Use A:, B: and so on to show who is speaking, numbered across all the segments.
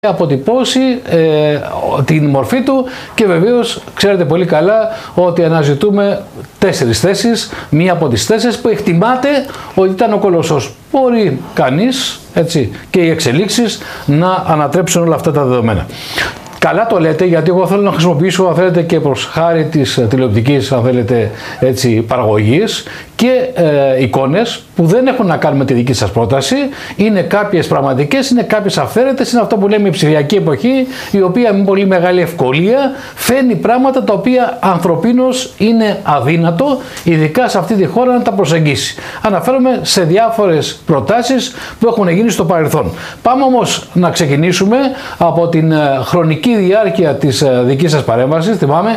A: αποτυπώσει την μορφή του και βεβαίως ξέρετε πολύ καλά ότι αναζητούμε 4 θέσεις, μία από τις 4 που εκτιμάται ότι ήταν ο Κολοσσός. Μπορεί κανείς, έτσι, και οι εξελίξεις να ανατρέψουν όλα αυτά τα δεδομένα. Καλά το λέτε, γιατί εγώ θέλω να χρησιμοποιήσω, αν θέλετε, και προς χάρη της τηλεοπτικής, αν θέλετε, έτσι, παραγωγής και εικόνες που δεν έχουν να κάνουν με τη δική σας πρόταση. Είναι κάποιες πραγματικές, είναι κάποιες αυθαίρετες, είναι αυτό που λέμε η ψηφιακή εποχή, η οποία με πολύ μεγάλη ευκολία φέρνει πράγματα τα οποία ανθρωπίνως είναι αδύνατο, ειδικά σε αυτή τη χώρα, να τα προσεγγίσει. Αναφέρομαι σε διάφορες προτάσεις που έχουν γίνει στο παρελθόν. Πάμε όμως να ξεκινήσουμε από την χρονική διάρκεια της δικής σας παρέμβασης. Θυμάμαι,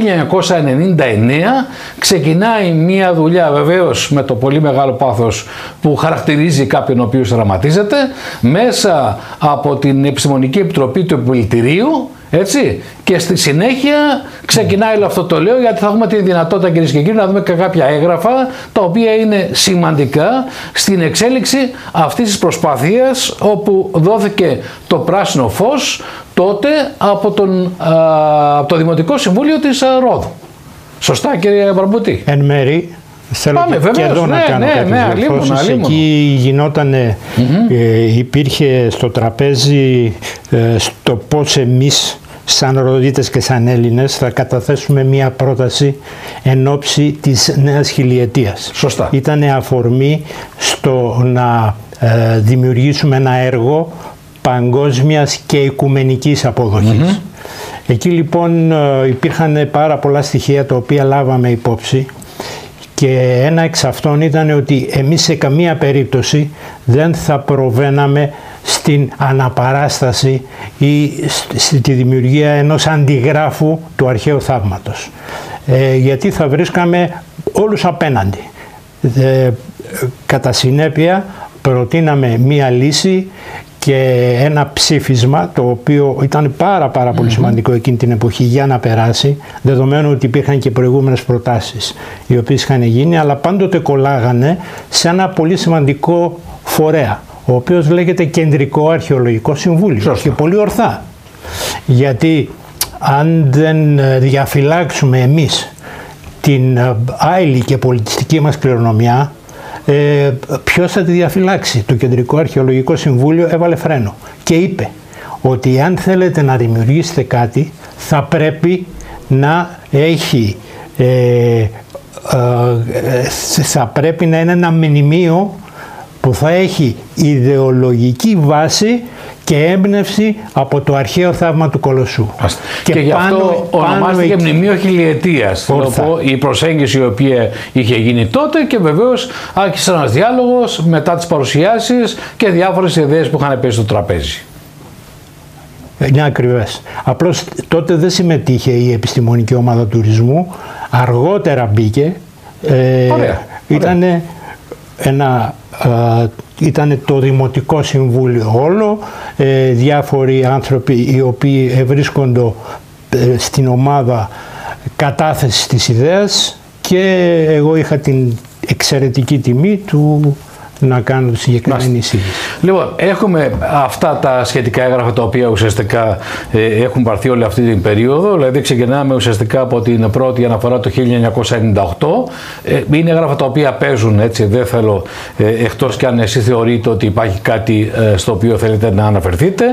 A: 1999 ξεκινάει μια δουλειά, βεβαίως με το πολύ μεγάλο πάθος που χαρακτηρίζει κάποιον ο οποίος δραματίζεται, μέσα από την Επιστημονική Επιτροπή του Επιμελητηρίου, έτσι, και στη συνέχεια ξεκινάει όλο αυτό, το λέω γιατί θα έχουμε τη δυνατότητα, κυρίες και κύριοι, να δούμε και κάποια έγγραφα τα οποία είναι σημαντικά στην εξέλιξη αυτής της προσπάθειας, όπου δόθηκε το πράσινο φως τότε από το Δημοτικό Συμβούλιο της Ρόδου. Σωστά, κύριε Μπαρμπούτη?
B: Εν μέρη. Θέλω και εδώ να κάνω κάποιες διορθώσεις. Εκεί γινότανε, υπήρχε στο τραπέζι στο πώς εμείς σαν Ροδίτες και σαν Έλληνες θα καταθέσουμε μία πρόταση εν ώψη της νέας χιλιετίας.
A: Σωστά.
B: Ήτανε αφορμή στο να δημιουργήσουμε ένα έργο παγκόσμιας και οικουμενικής αποδοχής. Εκεί λοιπόν υπήρχαν πάρα πολλά στοιχεία τα οποία λάβαμε υπόψη. Και ένα εξ αυτών ήταν ότι εμείς σε καμία περίπτωση δεν θα προβαίναμε στην αναπαράσταση ή στη δημιουργία ενός αντιγράφου του αρχαίου θαύματος. Γιατί θα βρίσκαμε όλους απέναντι. Κατά συνέπεια προτείναμε μία λύση και ένα ψήφισμα το οποίο ήταν πάρα πολύ σημαντικό εκείνη την εποχή για να περάσει, δεδομένου ότι υπήρχαν και προηγούμενες προτάσεις οι οποίες είχαν γίνει, αλλά πάντοτε κολλάγανε σε ένα πολύ σημαντικό φορέα, ο οποίος λέγεται Κεντρικό Αρχαιολογικό Συμβούλιο. Σωστά. Και πολύ ορθά, γιατί αν δεν διαφυλάξουμε εμείς την άειλη και πολιτιστική μας κληρονομιά, ποιος θα τη διαφυλάξει? Το Κεντρικό Αρχαιολογικό Συμβούλιο έβαλε φρένο και είπε ότι αν θέλετε να δημιουργήσετε κάτι θα πρέπει να έχει θα πρέπει να είναι ένα μνημείο που θα έχει ιδεολογική βάση και έμπνευση από το αρχαίο θαύμα του Κολοσσού.
A: Και γι' αυτό ονομάστηκε Μνημείο Χιλιετίας, η προσέγγιση η οποία είχε γίνει τότε, και βεβαίως άρχισε ένας διάλογος μετά τις παρουσιάσεις και διάφορες ιδέες που είχαν πέσει στο τραπέζι.
B: Είναι ακριβές. Απλώς τότε δεν συμμετείχε η Επιστημονική Ομάδα Τουρισμού, αργότερα μπήκε. Ήταν το Δημοτικό Συμβούλιο όλο, διάφοροι άνθρωποι οι οποίοι ευρίσκονται στην ομάδα κατάθεσης της ιδέας, και εγώ είχα την εξαιρετική τιμή του να κάνω τη συγκεκριμένη εισήγηση.
A: Λοιπόν, έχουμε αυτά τα σχετικά έγγραφα τα οποία ουσιαστικά έχουν πάρθει όλη αυτή την περίοδο. Δηλαδή ξεκινάμε ουσιαστικά από την πρώτη αναφορά το 1998. Είναι έγγραφα τα οποία παίζουν, έτσι, δεν θέλω, εκτός και αν εσείς θεωρείτε ότι υπάρχει κάτι στο οποίο θέλετε να αναφερθείτε.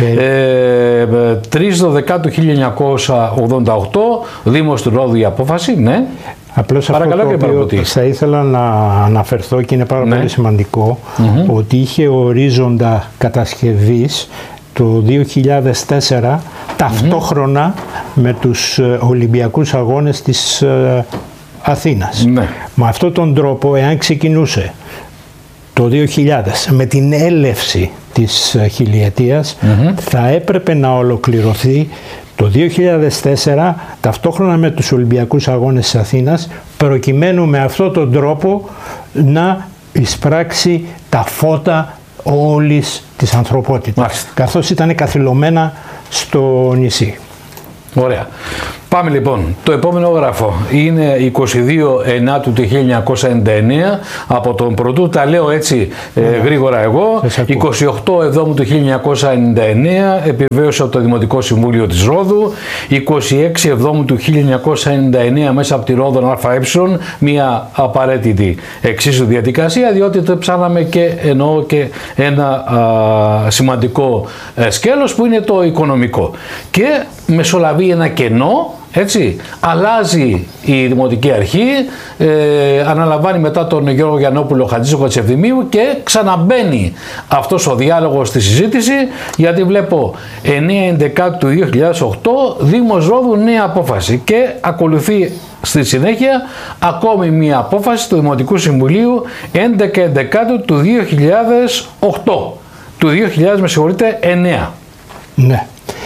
A: 3/12 του 1988, Δήμος του Ρόδου η απόφαση, ναι.
B: Απλώς αυτό το οποίο θα ήθελα να αναφερθώ και είναι πάρα πολύ σημαντικό, ότι είχε ορίζοντα κατασκευής το 2004 ταυτόχρονα με τους Ολυμπιακούς Αγώνες της Αθήνας. Με αυτόν τον τρόπο, εάν ξεκινούσε το 2000 με την έλευση της χιλιετίας, θα έπρεπε να ολοκληρωθεί το 2004 ταυτόχρονα με τους Ολυμπιακούς Αγώνες της Αθήνας, προκειμένου με αυτόν τον τρόπο να εισπράξει τα φώτα όλης της ανθρωπότητας, καθώς ήταν καθυλωμένα στο νησί.
A: Ωραία. Πάμε λοιπόν. Το επόμενο γράφο είναι 22 Ενάτου του 1999 από τον Πρωτού. Τα λέω έτσι γρήγορα εγώ. 28 Εβδόμου του 1999 επιβεβαίωσε από το Δημοτικό Συμβούλιο της Ρόδου. 26 Εβδόμου του 1999 μέσα από τη Ρόδον ΑΕ, μια απαραίτητη εξίσου διαδικασία, διότι το ψάναμε και εννοώ και ένα σημαντικό σκέλος που είναι το οικονομικό. Και μεσολαβεί ένα κενό, έτσι, αλλάζει η Δημοτική Αρχή, αναλαμβάνει μετά τον Γιώργο Γιαννόπουλο Χατζήσογο της Ευθυμίου και ξαναμπαίνει αυτός ο διάλογος στη συζήτηση, γιατί βλέπω 9-11 του 2008 Δήμος Ρόδου νέα απόφαση και ακολουθεί στη συνέχεια ακόμη μία απόφαση του Δημοτικού Συμβουλίου 11-11 του 2008, του 2009.
B: Ναι.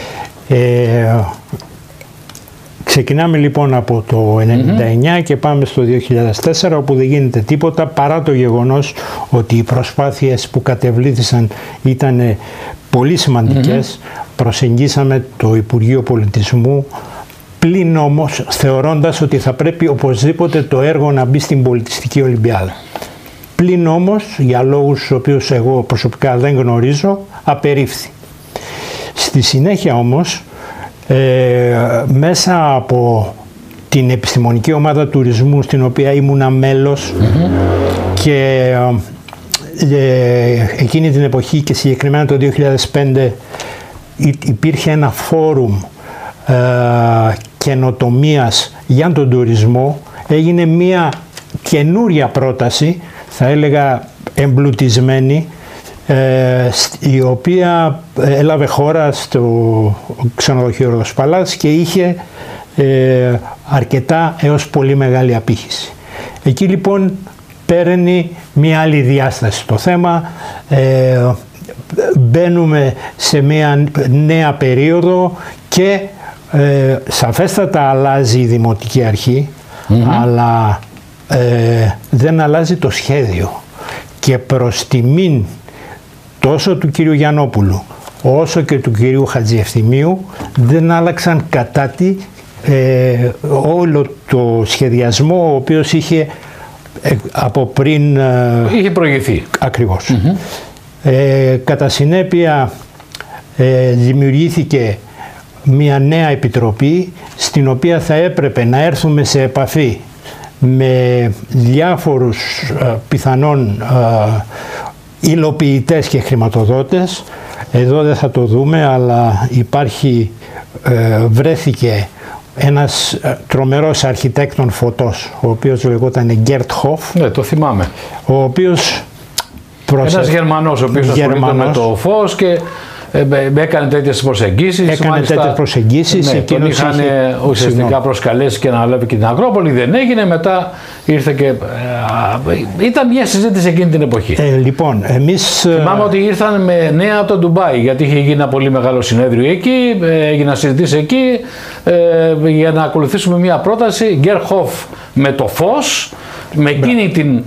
B: Ξεκινάμε λοιπόν από το 1999 και πάμε στο 2004, όπου δεν γίνεται τίποτα παρά το γεγονός ότι οι προσπάθειες που κατεβλήθησαν ήταν πολύ σημαντικές. Προσεγγίσαμε το Υπουργείο Πολιτισμού, πλην όμως θεωρώντας ότι θα πρέπει οπωσδήποτε το έργο να μπει στην Πολιτιστική Ολυμπιάδα. Πλην όμως, για λόγους τους οποίους εγώ προσωπικά δεν γνωρίζω, απερίφθη. Στη συνέχεια όμως, μέσα από την επιστημονική ομάδα τουρισμού στην οποία ήμουνα μέλος και εκείνη την εποχή και συγκεκριμένα το 2005 υπήρχε ένα φόρουμ καινοτομίας για τον τουρισμό, έγινε μια καινούρια πρόταση, θα έλεγα εμπλουτισμένη, η οποία έλαβε χώρα στο ξενοδοχείο Ροδοσπαλάς και είχε αρκετά έως πολύ μεγάλη απήχηση. Εκεί λοιπόν παίρνει μια άλλη διάσταση το θέμα, μπαίνουμε σε μια νέα περίοδο και σαφέστατα αλλάζει η Δημοτική Αρχή, αλλά δεν αλλάζει το σχέδιο, και προς τιμήν τόσο του κύριου Γιαννόπουλου όσο και του κυρίου Χατζιευθυμίου δεν άλλαξαν κατά τη όλο το σχεδιασμό ο οποίος είχε από πριν
A: είχε προηγηθεί.
B: Ακριβώς. Κατά συνέπεια δημιουργήθηκε μια νέα επιτροπή στην οποία θα έπρεπε να έρθουμε σε επαφή με διάφορους πιθανόν υλοποιητές και χρηματοδότες. Εδώ δεν θα το δούμε, αλλά βρέθηκε ένας τρομερός αρχιτέκτον φωτός, ο οποίος λεγόταν Γκέρτ Χοφ.
A: Ναι, το θυμάμαι.
B: Ο οποίος
A: ένας Γερμανός, ο οποίος ασχολείται με το φως και έκανε τέτοιες προσεγγίσεις.
B: Ναι,
A: τον είχαν ουσιαστικά προσκαλέσει και να αναλάβει και την Ακρόπολη. Δεν έγινε. Μετά ήρθε και ήταν μια συζήτηση εκείνη την εποχή.
B: Λοιπόν, εμείς
A: θυμάμαι ότι ήρθαν με νέα από το Ντουμπάι, γιατί είχε γίνει ένα πολύ μεγάλο συνέδριο εκεί, έγιναν συζητήσεις εκεί για να ακολουθήσουμε μια πρόταση Γκέρχοφ με το φως, με εκείνη την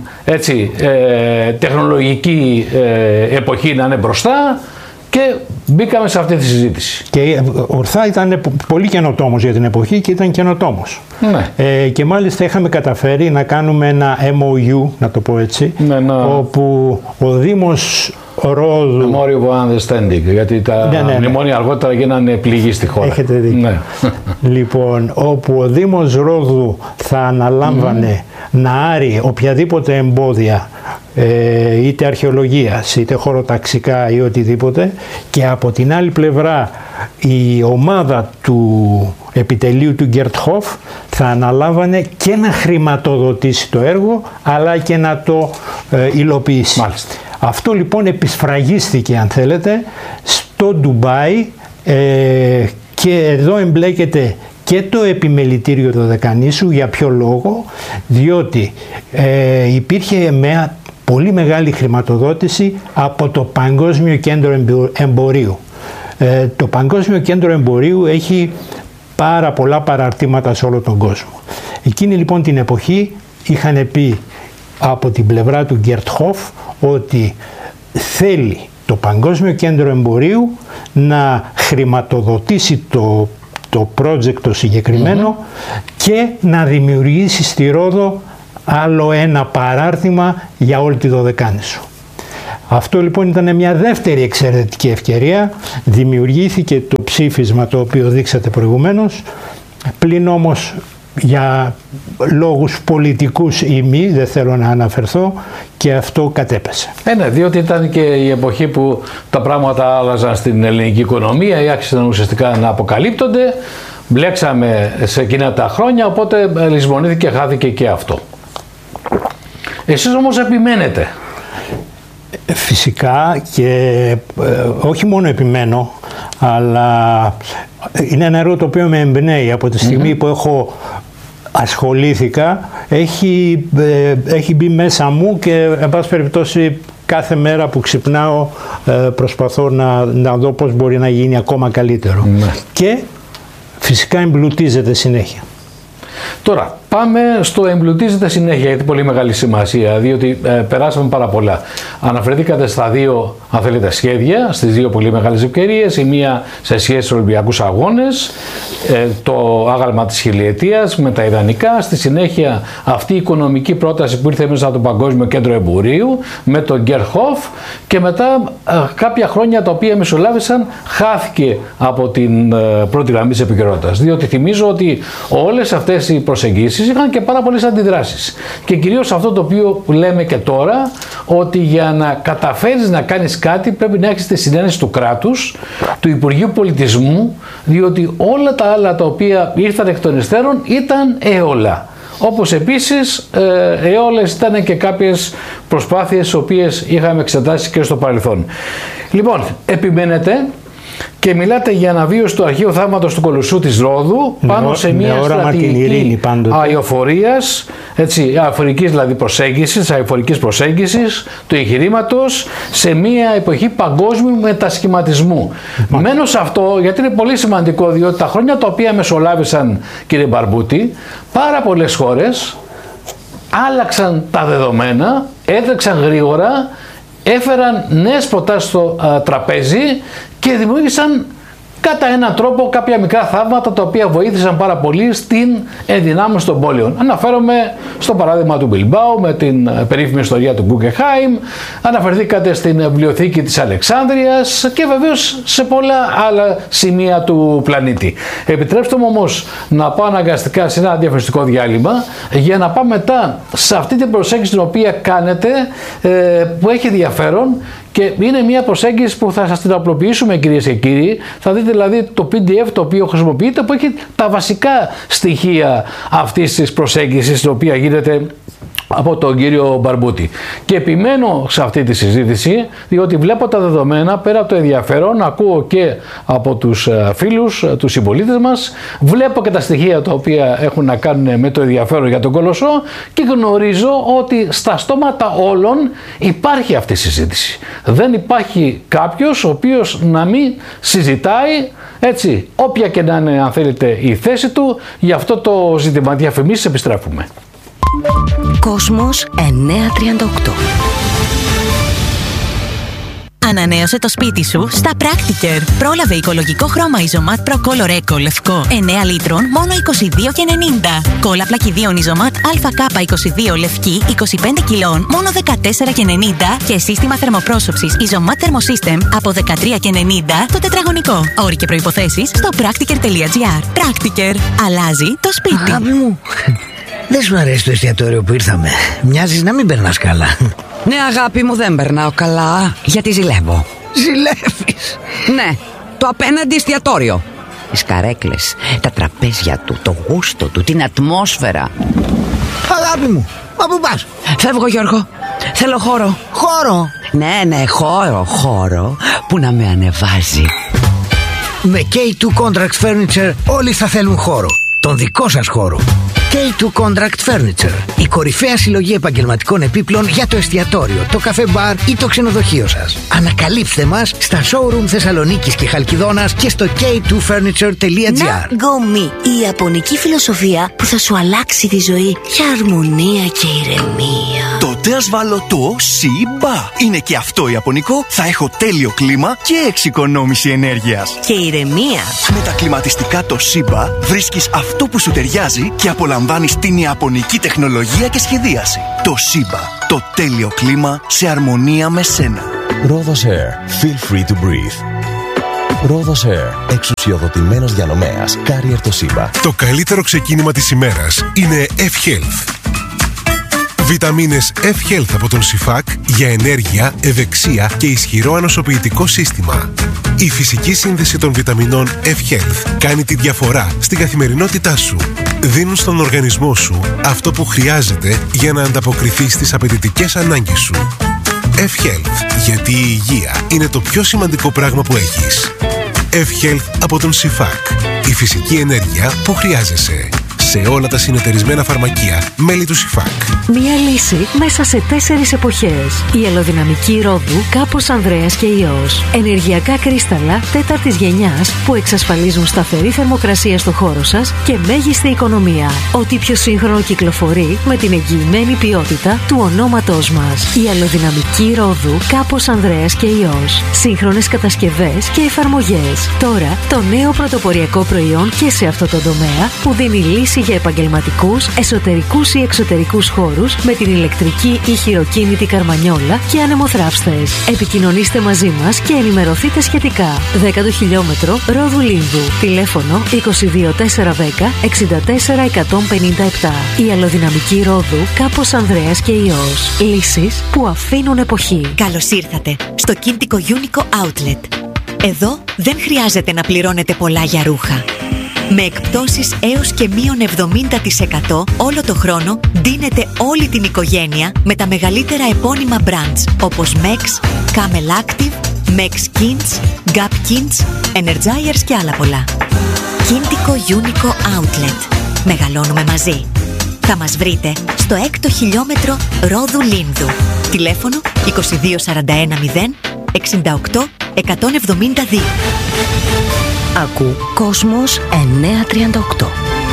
A: τεχνολογική εποχή να είναι μπροστά. Και μπήκαμε σε αυτή τη συζήτηση.
B: Και ορθά ήταν πολύ καινοτόμος για την εποχή και ήταν καινοτόμος.
A: Ναι.
B: Και μάλιστα είχαμε καταφέρει να κάνουμε ένα MOU, να το πω έτσι, όπου ο Δήμος Ρόδου...
A: Memorial of Understanding, γιατί τα μνημόνια αργότερα γίνανε πληγή στη χώρα.
B: Έχετε δίκιο.
A: Ναι.
B: Λοιπόν, όπου ο Δήμος Ρόδου θα αναλάμβανε να άρει οποιαδήποτε εμπόδια, είτε αρχαιολογίας, είτε χωροταξικά ή οτιδήποτε, και από την άλλη πλευρά η ομάδα του επιτελείου του Γκέρτ Χοφ θα αναλάμβανε και να χρηματοδοτήσει το έργο, αλλά και να το υλοποιήσει.
A: Μάλιστα.
B: Αυτό λοιπόν επισφραγίστηκε, αν θέλετε, στο Ντουμπάι, και εδώ εμπλέκεται και το επιμελητήριο του Δεκανήσου. Για ποιο λόγο? Διότι υπήρχε μια πολύ μεγάλη χρηματοδότηση από το Παγκόσμιο Κέντρο Εμπορίου. Το Παγκόσμιο Κέντρο Εμπορίου έχει πάρα πολλά παραρτήματα σε όλο τον κόσμο. Εκείνη λοιπόν την εποχή είχαν πει από την πλευρά του Γκέρτ Χοφ ότι θέλει το Παγκόσμιο Κέντρο Εμπορίου να χρηματοδοτήσει το project το συγκεκριμένο και να δημιουργήσει στη Ρόδο άλλο ένα παράρτημα για όλη τη Δωδεκάνησο. Αυτό λοιπόν ήταν μια δεύτερη εξαιρετική ευκαιρία. Δημιουργήθηκε το ψήφισμα το οποίο δείξατε προηγουμένως, πλην όμως για λόγους πολιτικούς ή μη, δεν θέλω να αναφερθώ, και αυτό κατέπεσε.
A: Ναι, διότι ήταν και η εποχή που τα πράγματα άλλαζαν στην ελληνική οικονομία, άρχισαν ουσιαστικά να αποκαλύπτονται, μπλέξαμε σε εκείνα τα χρόνια, οπότε λησμονήθηκε, χάθηκε και αυτό. Εσείς όμως επιμένετε.
B: Φυσικά, και όχι μόνο επιμένω, αλλά είναι ένα έργο το οποίο με εμπνέει από τη στιγμή που έχω ασχολήθηκα, έχει μπει μέσα μου και εν πάση περιπτώσει κάθε μέρα που ξυπνάω προσπαθώ να δω πώς μπορεί να γίνει ακόμα καλύτερο. Και φυσικά εμπλουτίζεται συνέχεια.
A: Τώρα, πάμε στο εμπλουτίζεται συνέχεια, γιατί πολύ μεγάλη σημασία, διότι περάσαμε πάρα πολλά. Αναφερθήκατε στα δύο, αν θέλετε, σχέδια, στις δύο πολύ μεγάλες ευκαιρίες. Η μία σε σχέση με τους Ολυμπιακούς Αγώνες, το άγαλμα της χιλιετίας με τα ιδανικά. Στη συνέχεια αυτή η οικονομική πρόταση που ήρθε μέσα από το Παγκόσμιο Κέντρο Εμπορίου με τον Γκέρχοφ, και μετά κάποια χρόνια τα οποία μεσολάβησαν χάθηκε από την πρώτη γραμμή της επικαιρότητας. Διότι θυμίζω ότι όλες αυτές οι προσεγγίσεις είχαν και πάρα πολλές αντιδράσεις. Και κυρίως αυτό το οποίο λέμε και τώρα, ότι για να καταφέρεις να κάνεις κάτι πρέπει να έχεις τη συνένεση του κράτους, του Υπουργείου Πολιτισμού, διότι όλα τα άλλα τα οποία ήρθαν εκ των υστέρων ήταν έολα. Όπως επίσης έολες ήταν και κάποιες προσπάθειες τις οποίες είχαμε εξετάσει και στο παρελθόν. Λοιπόν, επιμένετε και μιλάτε για αναβίωση του αρχαίου θαύματος του Κολοσσού της Ρόδου πάνω σε μια στρατηγική αειοφορίας, αειοφορικής δηλαδή προσέγγισης, αειοφορικής προσέγγισης του εγχειρήματος σε μια εποχή παγκόσμιου μετασχηματισμού. Μένω σε αυτό γιατί είναι πολύ σημαντικό, διότι τα χρόνια τα οποία μεσολάβησαν, κύριε Μπαρμπούτη, πάρα πολλές χώρες άλλαξαν τα δεδομένα, έτρεξαν γρήγορα, έφεραν νέες προτάσεις στο τραπέζι και δημιούργησαν κατά έναν τρόπο κάποια μικρά θαύματα τα οποία βοήθησαν πάρα πολύ στην ενδυνάμωση των πόλεων. Αναφέρομαι στο παράδειγμα του Μπιλμπάου με την περίφημη ιστορία του Γκούγκεχάιμ, αναφερθήκατε στην βιβλιοθήκη της Αλεξάνδρειας και βεβαίως σε πολλά άλλα σημεία του πλανήτη. Επιτρέψτε μου όμως να πάω αναγκαστικά σε ένα διαφορετικό διάλειμμα για να πάμε μετά σε αυτή την προσέγγιση την οποία κάνετε, που έχει ενδιαφέρον. Και είναι μια προσέγγιση που θα σας την απλοποιήσουμε, κυρίες και κύριοι. Θα δείτε δηλαδή το PDF το οποίο χρησιμοποιείτε, που έχει τα βασικά στοιχεία αυτής της προσέγγισης, η οποία γίνεται από τον κύριο Μπαρμπούτη. Και επιμένω σε αυτή τη συζήτηση, διότι βλέπω τα δεδομένα, πέρα από το ενδιαφέρον, ακούω και από τους φίλους, τους συμπολίτες μας, βλέπω και τα στοιχεία τα οποία έχουν να κάνουν με το ενδιαφέρον για τον Κολοσσό και γνωρίζω ότι στα στόματα όλων υπάρχει αυτή η συζήτηση. Δεν υπάρχει κάποιος ο οποίος να μην συζητάει, έτσι, όποια και να είναι, αν θέλετε, η θέση του για αυτό το ζήτημα. Διαφημίσεις, επιστρέφουμε.
C: Κόσμος 938. Ανανέωσε το σπίτι σου στα Practiker. Πρόλαβε οικολογικό χρώμα Isomat Pro Color Eco λευκό 9 λίτρων μόνο 22,90. Κόλλα πλακιδίων Isomat ΑΚ22 λευκή 25 κιλών μόνο 14,90. Και σύστημα θερμοπρόσωψης Isomat Thermosystem από 13,90 το τετραγωνικό. Όροι και προϋποθέσεις στο practiker.gr. Practiker. Αλλάζει το σπίτι.
D: Αγάπη μου, δεν σου αρέσει το εστιατόριο που ήρθαμε? Μοιάζεις να μην περνάς καλά.
E: Ναι, αγάπη μου, δεν περνάω καλά, γιατί ζηλεύω.
D: Ζηλεύεις?
E: Ναι, το απέναντι εστιατόριο. Τις καρέκλες, τα τραπέζια του, το γούστο του, την ατμόσφαιρα.
D: Αγάπη μου, μα πού πας?
E: Φεύγω, Γιώργο, θέλω χώρο.
D: Χώρο?
E: Ναι, χώρο που να με ανεβάζει.
D: Με K2 Contract Furniture όλοι θα θέλουν χώρο. Τον δικό σας χώρο. K2 Contract Furniture. Η κορυφαία συλλογή επαγγελματικών επίπλων για το εστιατόριο, το καφέ μπαρ ή το ξενοδοχείο σας. Ανακαλύψτε μας στα showroom Θεσσαλονίκης και Χαλκιδόνας και στο k2furniture.gr.
F: Να γκομί, η ιαπωνική φιλοσοφία που θα σου αλλάξει τη ζωή για αρμονία και ηρεμία.
G: Τότε ας βάλω το ΣΥΜΠΑ. Είναι και αυτό ιαπωνικό, θα έχω τέλειο κλίμα και εξοικονόμηση ενέργειας.
F: Και ηρεμία.
G: Με τα κλιματιστικά το ΣΥΜΠΑ βρίσκεις αυτό που σου ταιριάζει και απολαμβάνεις την ιαπωνική τεχνολογία και σχεδίαση. Το ΣΥΜΠΑ. Το τέλειο κλίμα σε αρμονία με σένα.
H: Rhodos Air. Feel free to breathe. Rhodos Air. Εξουσιοδοτημένος διανομέας. Carrier το ΣΥΜΠΑ.
I: Το καλύτερο ξεκίνημα της ημέρας είναι F-Health. Βιταμίνες F-Health από τον ΣΥΦΑΚ για ενέργεια, ευεξία και ισχυρό ανοσοποιητικό σύστημα. Η φυσική σύνδεση των βιταμινών F-Health κάνει τη διαφορά στην καθημερινότητά σου. Δίνουν στον οργανισμό σου αυτό που χρειάζεται για να ανταποκριθεί στις απαιτητικές ανάγκες σου. F-Health, γιατί η υγεία είναι το πιο σημαντικό πράγμα που έχεις. F-Health από τον ΣΥΦΑΚ. Η φυσική ενέργεια που χρειάζεσαι. Σε όλα τα συνεταιρισμένα φαρμακεία, μέλη του ΣΥΦΑΚ.
J: Μία λύση μέσα σε 4 εποχές. Η αλλοδυναμική ρόδου Κάπος Ανδρέας και Υιός. Ενεργειακά κρίσταλα 4ης γενιάς που εξασφαλίζουν σταθερή θερμοκρασία στο χώρο σας και μέγιστη οικονομία. Ό,τι πιο σύγχρονο κυκλοφορεί με την εγγυημένη ποιότητα του ονόματός μας. Η αλλοδυναμική ρόδου Κάπος Ανδρέας και Υιός. Σύγχρονες κατασκευές και εφαρμογές. Τώρα το νέο πρωτοποριακό προϊόν και σε αυτό το τομέα που δίνει λύση για επαγγελματικούς, εσωτερικούς ή εξωτερικούς χώρους με την ηλεκτρική ή χειροκίνητη καρμανιόλα και ανεμοθράυστες. Επικοινωνήστε μαζί μας και ενημερωθείτε σχετικά. 10ο χιλιόμετρο Ρόδου Λίνδου. Τηλέφωνο 22410 64157. Η αλλοδυναμική ρόδου Κάπος Ανδρέας και Υιός. Λύσεις που αφήνουν εποχή.
C: Καλώς ήρθατε στο Κίντικο Unico Outlet. Εδώ δεν χρειάζεται να πληρώνετε πολλά για ρούχα. Με εκπτώσεις έως και μείον 70% όλο το χρόνο ντύνετε όλη την οικογένεια με τα μεγαλύτερα επώνυμα brands όπως Mex, Camel Active, Mex Kins, Gap Kins, Energizers και άλλα πολλά. Kintiko Unico Outlet. Μεγαλώνουμε μαζί. Θα μας βρείτε στο 6ο χιλιόμετρο Ρόδου Λίνδου. Τηλέφωνο 2241 0 68 172.
F: Ακού Κόσμος 938.